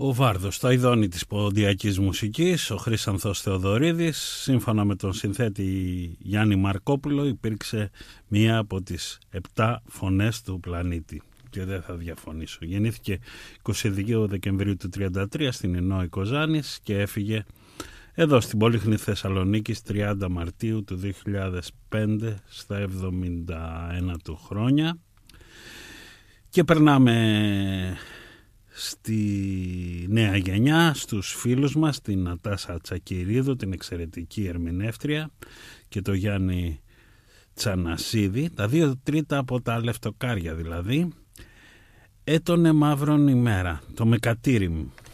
Ο Βάρδος, το ειδώνει της ποντιακής μουσικής, ο Χρύσανθος Θεοδωρίδης, σύμφωνα με τον συνθέτη Γιάννη Μαρκόπουλο, υπήρξε μία από τις 7 φωνές του πλανήτη. Και δεν θα διαφωνήσω. Γεννήθηκε 22 Δεκεμβρίου του 1933 στην Ενόη Κοζάνης και έφυγε εδώ στην Πολύχνη Θεσσαλονίκης 30 Μαρτίου του 2005 στα 71 του χρόνια. Και περνάμε στη νέα γενιά, στους φίλους μας, την Νατάσα Τσακυρίδου, την εξαιρετική ερμηνεύτρια, και το Γιάννη Τσανασίδη, τα 2/3 από τα λεφτοκάρια δηλαδή. Έτονε μαύρον ημέρα, το Μεκατήρι μου.